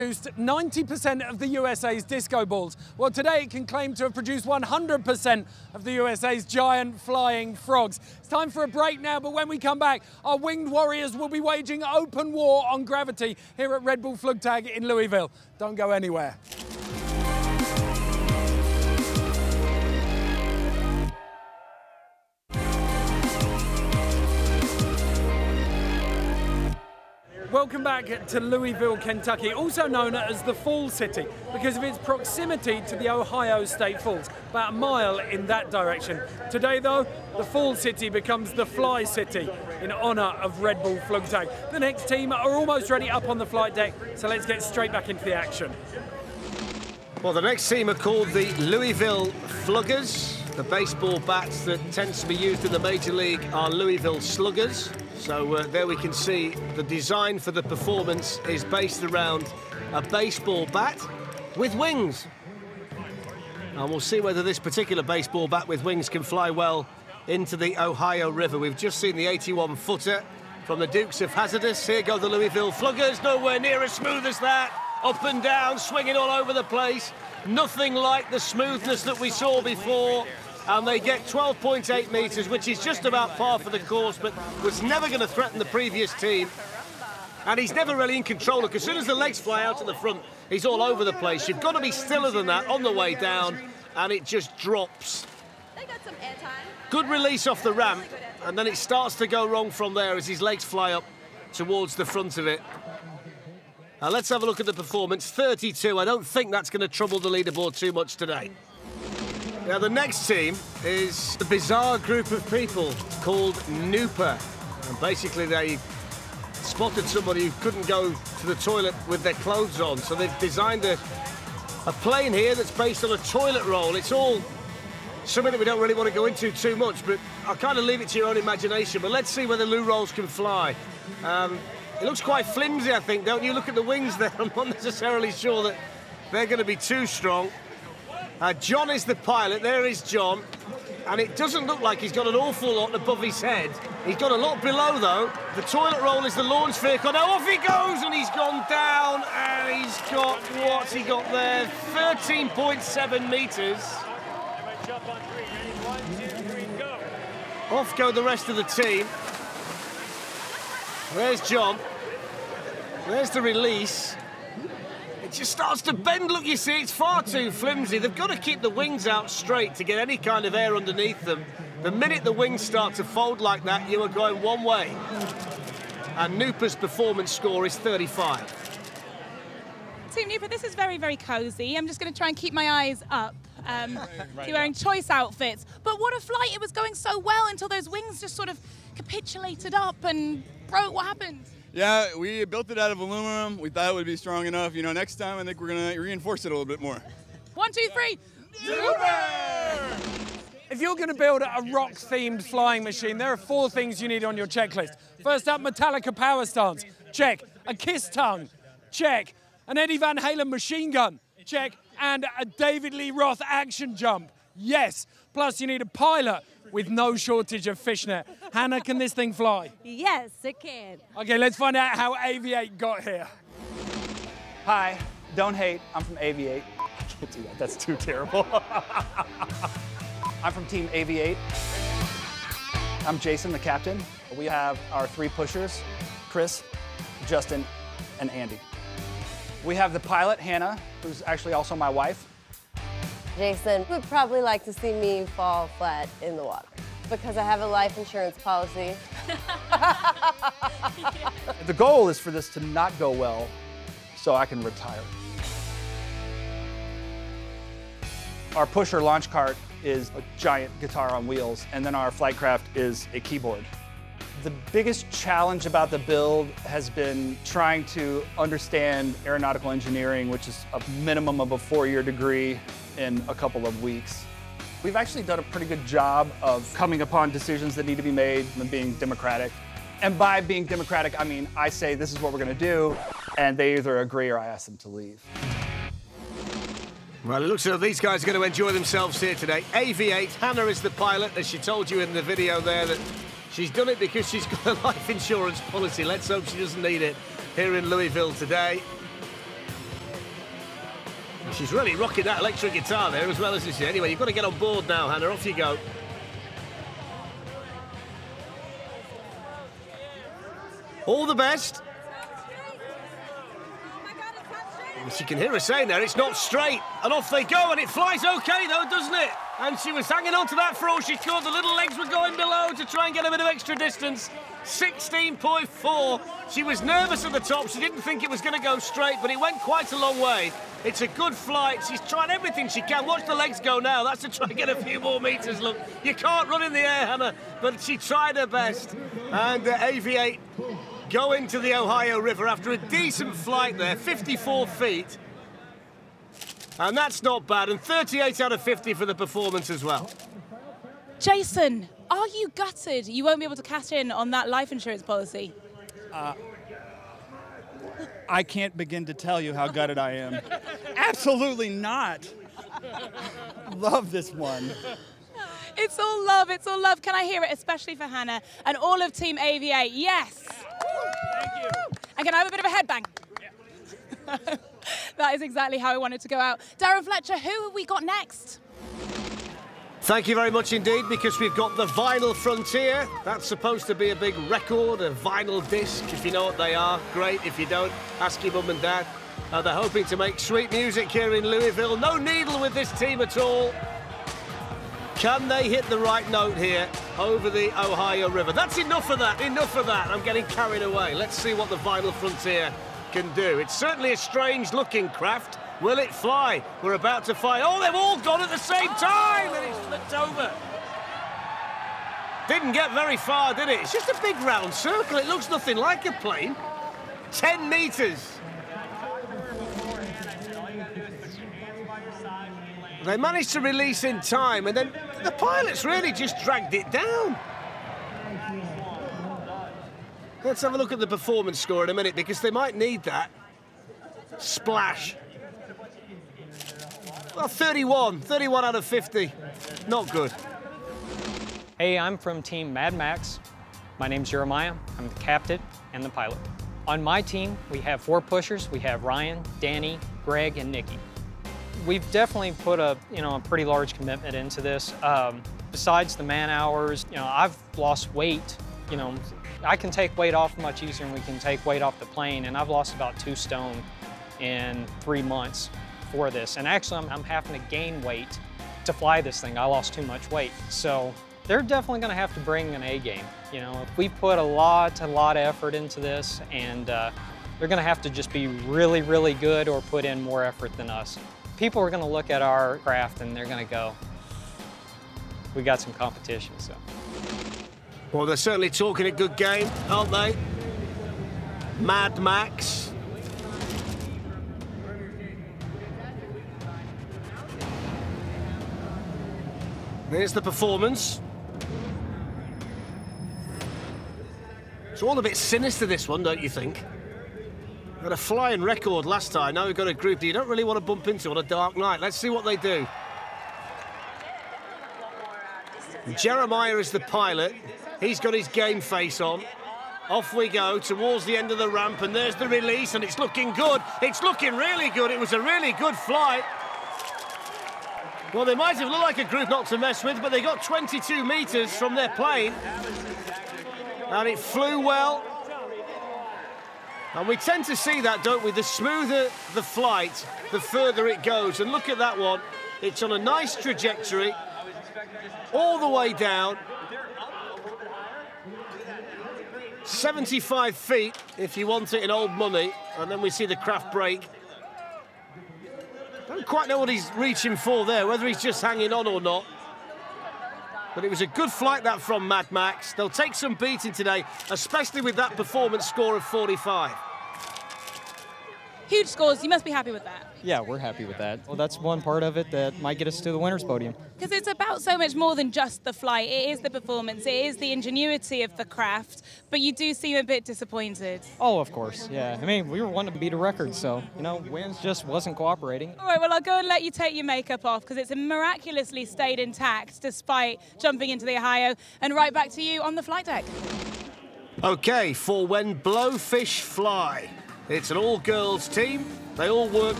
produced 90% of the USA's disco balls. Well, today it can claim to have produced 100% of the USA's giant flying frogs. It's time for a break now, but when we come back, our winged warriors will be waging open war on gravity here at Red Bull Flugtag in Louisville. Don't go anywhere. Welcome back to Louisville, Kentucky, also known as the Fall City because of its proximity to the Ohio State Falls, about a mile in that direction. Today, though, the Fall City becomes the Fly City in honour of Red Bull Flugtag. The next team are almost ready up on the flight deck, so let's get straight back into the action. Well, the next team are called the Louisville Fluggers. The baseball bats that tends to be used in the Major League are Louisville Sluggers. So there we can see the design for the performance is based around a baseball bat with wings. And we'll see whether this particular baseball bat with wings can fly well into the Ohio River. We've just seen the 81-footer from the Dukes of Hazardous. Here go the Louisville Fluggers, nowhere near as smooth as that. Up and down, swinging all over the place. Nothing like the smoothness that we saw before. And they get 12.8 metres, which is just about par for the course, but was never going to threaten the previous team. And he's never really in control. Look, as soon as the legs fly out at the front, he's all over the place. You've got to be stiller than that on the way down, and it just drops. They got some airtime. Good release off the ramp, and then it starts to go wrong from there as his legs fly up towards the front of it. Now let's have a look at the performance. 32. I don't think that's going to trouble the leaderboard too much today. Now, the next team is a bizarre group of people called Nooper. And basically, they spotted somebody who couldn't go to the toilet with their clothes on. So they've designed a plane here that's based on a toilet roll. It's all something that we don't really want to go into too much, but I'll kind of leave it to your own imagination. But let's see whether loo rolls can fly. It looks quite flimsy, I think, don't you? Look at the wings there. I'm not necessarily sure that they're going to be too strong. John is the pilot. There is John. And it doesn't look like he's got an awful lot above his head. He's got a lot below, though. The toilet roll is the launch vehicle. Now off he goes, and he's gone down, and he's got, what's he got there? 13.7 metres. Off go the rest of the team. There's John. There's the release. It just starts to bend. Look, you see, it's far too flimsy. They've got to keep the wings out straight to get any kind of air underneath them. The minute the wings start to fold like that, you are going one way. And Nooper's performance score is 35. Team Nooper, this is very, very cosy. I'm just going to try and keep my eyes up. You're wearing choice outfits. But what a flight. It was going so well until those wings just sort of capitulated up and broke. What happened? Yeah, we built it out of aluminum. We thought it would be strong enough. You know, next time I think we're going to reinforce it a little bit more. 1, 2, 3. Nooper! If you're going to build a rock-themed flying machine, there are 4 things you need on your checklist. First up, Metallica power stance. Check. A Kiss tongue. Check. An Eddie Van Halen machine gun. Check. And a David Lee Roth action jump. Yes. Plus, you need a pilot with no shortage of fishnet. Hannah, can this thing fly? Yes, it can. Okay, let's find out how Aviate got here. Hi, don't hate. I'm from Aviate. I can't do that. That's too terrible. I'm from Team Aviate. I'm Jason, the captain. We have our 3 pushers, Chris, Justin, and Andy. We have the pilot, Hannah, who's actually also my wife. Jason would probably like to see me fall flat in the water because I have a life insurance policy. The goal is for this to not go well so I can retire. Our pusher launch cart is a giant guitar on wheels, and then our flight craft is a keyboard. The biggest challenge about the build has been trying to understand aeronautical engineering, which is a minimum of a 4-year degree in a couple of weeks. We've actually done a pretty good job of coming upon decisions that need to be made and being democratic. And by being democratic, I mean I say this is what we're going to do, and they either agree or I ask them to leave. Well, it looks as though these guys are going to enjoy themselves here today. Aviate, Hannah is the pilot, as she told you in the video there that she's done it because she's got a life insurance policy. Let's hope she doesn't need it here in Louisville today. She's really rocking that electric guitar there as well, isn't she? Anyway, you've got to get on board now, Hannah. Off you go. All the best. She can hear her saying there, it's not straight. And off they go, and it flies okay, though, doesn't it? And she was hanging on to that for all she could. The little legs were going below to try and get a bit of extra distance. 16.4. She was nervous at the top. She didn't think it was going to go straight, but it went quite a long way. It's a good flight. She's trying everything she can. Watch the legs go now. That's to try and get a few more metres. Look, you can't run in the air, Hannah, but she tried her best. And Aviate go into the Ohio River after a decent flight there, 54 feet. And that's not bad, and 38 out of 50 for the performance as well. Jason, are you gutted you won't be able to cash in on that life insurance policy? I can't begin to tell you how gutted I am. Absolutely not. Love this one. It's all love, it's all love. Can I hear it, especially for Hannah and all of Team AVA? Yes. Thank you. And can I have a bit of a headbang? Yeah. That is exactly how I wanted to go out. Darren Fletcher, who have we got next? Thank you very much indeed, because we've got the Vinyl Frontier. That's supposed to be a big record, a vinyl disc. If you know what they are, great. If you don't, ask your mum and dad. They're hoping to make sweet music here in Louisville. No needle with this team at all. Can they hit the right note here over the Ohio River? That's enough of that, enough of that. I'm getting carried away. Let's see what the Vinyl Frontier can do. It's certainly a strange looking craft. Will it fly? We're about to fly. Oh, they've all gone at the same time, and it's flipped over. Didn't get very far, did it? It's just a big round circle. It looks nothing like a plane. 10 metres. They managed to release in time, and then the pilots really just dragged it down. Let's have a look at the performance score in a minute, because they might need that. Splash. Well, 31 out of 50. Not good. Hey, I'm from Team Mad Max. My name's Jeremiah. I'm the captain and the pilot. On my team, we have 4 pushers. We have Ryan, Danny, Greg, and Nikki. We've definitely put a pretty large commitment into this. Besides the man hours, I've lost weight. I can take weight off much easier than we can take weight off the plane, and I've lost about 2 stone in 3 months for this. And actually, I'm having to gain weight to fly this thing. I lost too much weight. So they're definitely gonna have to bring an A game. If we put a lot of effort into this, and they're gonna have to just be really, really good or put in more effort than us. People are gonna look at our craft and they're gonna go, we got some competition, so. Well, they're certainly talking a good game, aren't they? Mad Max. There's the performance. It's all a bit sinister, this one, don't you think? Got a flying record last time. Now we've got a group that you don't really want to bump into on a dark night. Let's see what they do. Jeremiah is the pilot. He's got his game face on. Off we go towards the end of the ramp, and there's the release, and it's looking good. It's looking really good. It was a really good flight. Well, they might have looked like a group not to mess with, but they got 22 metres from their plane. And it flew well. And we tend to see that, don't we? The smoother the flight, the further it goes. And look at that one. It's on a nice trajectory, all the way down. 75 feet, if you want it in old money. And then we see the craft break. Don't quite know what he's reaching for there, whether he's just hanging on or not. But it was a good flight, that, from Mad Max. They'll take some beating today, especially with that performance score of 45. Huge scores, you must be happy with that. Yeah, we're happy with that. Well, that's one part of it that might get us to the winner's podium. Because it's about so much more than just the flight. It is the performance, it is the ingenuity of the craft, but you do seem a bit disappointed. Oh, of course, yeah. I mean, we were wanting to beat a record, so, wins just wasn't cooperating. All right, well, I'll go and let you take your makeup off, because it's miraculously stayed intact despite jumping into the Ohio. And right back to you on the flight deck. OK, for when Blowfish Fly. It's an all-girls team. They all work